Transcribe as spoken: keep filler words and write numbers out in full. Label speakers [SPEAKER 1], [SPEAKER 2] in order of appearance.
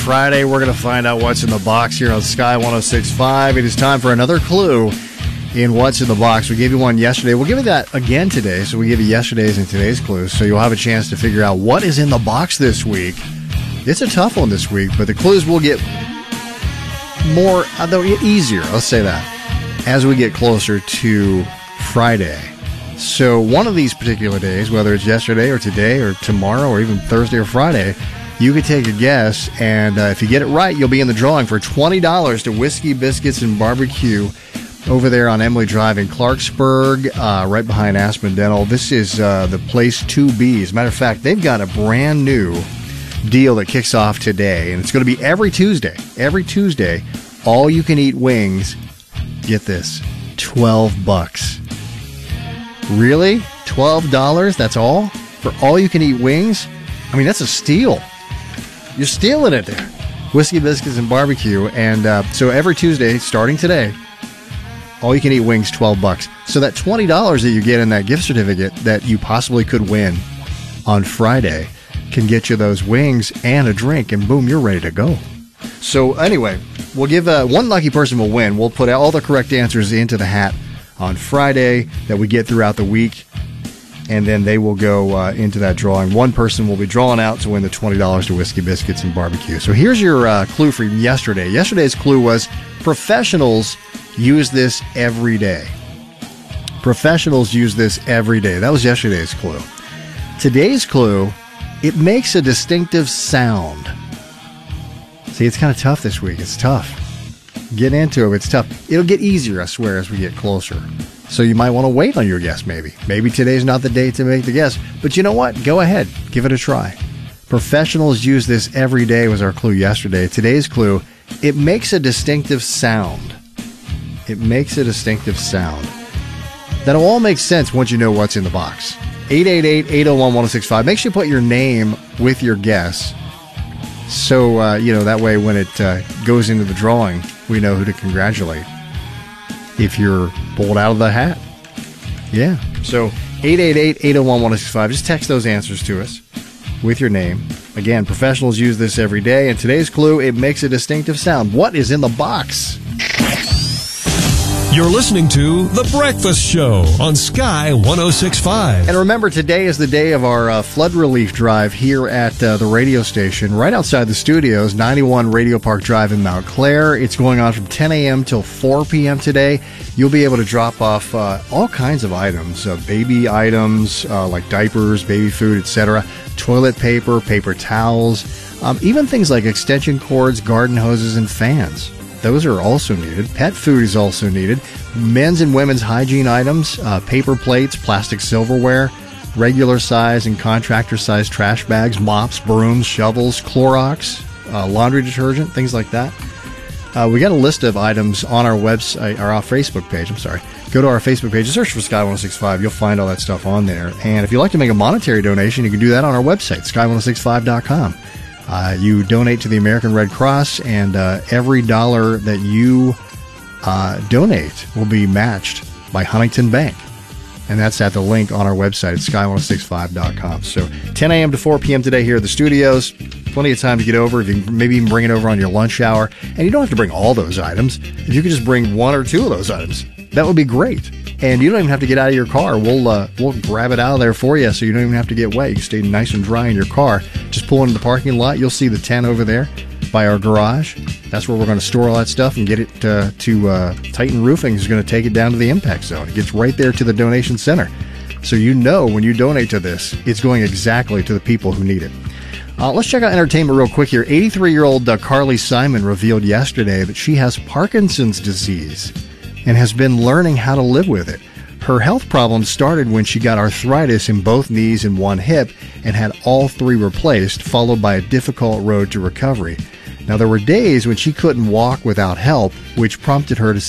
[SPEAKER 1] Friday. We're going to find out what's in the box here on Sky one oh six point five. It is time for another clue in what's in the box. We gave you one yesterday. We'll give you that again today. So we give you yesterday's and today's clues. So you'll have a chance to figure out what is in the box this week. It's a tough one this week, but the clues will get more, they'll get easier. Let's say that as we get closer to Friday. So one of these particular days, whether it's yesterday or today or tomorrow or even Thursday or Friday, you could take a guess, and uh, if you get it right, you'll be in the drawing for twenty dollars to Whiskey Biscuits and Barbecue over there on Emily Drive in Clarksburg, uh, right behind Aspen Dental. This is uh, the place to be. As a matter of fact, they've got a brand new deal that kicks off today, and it's going to be every Tuesday. Every Tuesday, all you can eat wings, get this, twelve bucks. Really? twelve dollars? That's all? For all you can eat wings? I mean, that's a steal. You're stealing it there. Whiskey Biscuits and Barbecue. And uh, so every Tuesday, starting today, all you can eat wings, twelve bucks. So that twenty dollars that you get in that gift certificate that you possibly could win on Friday can get you those wings and a drink, and boom, you're ready to go. So anyway, we'll give uh, one lucky person will win. We'll put all the correct answers into the hat on Friday that we get throughout the week, and then they will go uh, into that drawing. One person will be drawn out to win the twenty dollars to Whiskey Biscuits and Barbecue. So here's your uh, clue from yesterday. Yesterday's clue was professionals use this every day. Professionals use this every day. That was yesterday's clue. Today's clue, it makes a distinctive sound. See, it's kind of tough this week. It's tough. Get into it. It's tough. It'll get easier, I swear, as we get closer. So you might want to wait on your guess, maybe. Maybe today's not the day to make the guess. But you know what? Go ahead. Give it a try. Professionals use this every day was our clue yesterday. Today's clue, it makes a distinctive sound. It makes a distinctive sound. That'll all make sense once you know what's in the box. eight eight eight, eight oh one, one oh six five. Make sure you put your name with your guess. So, uh, you know, that way when it uh, goes into the drawing, we know who to congratulate if you're pulled out of the hat. Yeah. So, eight eight eight, eight oh one, one oh six five. Just text those answers to us with your name. Again, professionals use this every day. And today's clue, it makes a distinctive sound. What is in the box?
[SPEAKER 2] You're listening to The Breakfast Show on Sky one oh six point five.
[SPEAKER 1] And remember, today is the day of our uh, flood relief drive here at uh, the radio station, right outside the studios, ninety-one Radio Park Drive in Mount Clair. It's going on from ten a.m. till four p.m. today. You'll be able to drop off uh, all kinds of items, uh, baby items uh, like diapers, baby food, et cetera, toilet paper, paper towels, um, even things like extension cords, garden hoses, and fans. Those are also needed. Pet food is also needed. Men's and women's hygiene items, uh, paper plates, plastic silverware, regular size and contractor size trash bags, mops, brooms, shovels, Clorox, uh, laundry detergent, things like that. Uh, we got a list of items on our website, or our Facebook page. I'm sorry. Go to our Facebook page and search for Sky one oh six point five. You'll find all that stuff on there. And if you'd like to make a monetary donation, you can do that on our website, sky one oh six five dot com. Uh, you donate to the American Red Cross, and uh, every dollar that you uh, donate will be matched by Huntington Bank. And that's at the link on our website at sky one oh six five dot com. So ten a.m. to four p.m. today here at the studios. Plenty of time to get over. If you can maybe even bring it over on your lunch hour. And you don't have to bring all those items. If you could just bring one or two of those items, that would be great. And you don't even have to get out of your car. We'll uh, we'll grab it out of there for you, so you don't even have to get wet. You can stay nice and dry in your car. Just pull into the parking lot. You'll see the tent over there by our garage. That's where we're going to store all that stuff and get it uh, to uh, Titan Roofing is going to take it down to the impact zone. It gets right there to the donation center. So you know when you donate to this, it's going exactly to the people who need it. Uh, let's check out entertainment real quick here. eighty-three-year-old uh, Carly Simon revealed yesterday that she has Parkinson's disease and has been learning how to live with it. Her health problems started when she got arthritis in both knees and one hip and had all three replaced, followed by a difficult road to recovery. Now, there were days when she couldn't walk without help, which prompted her to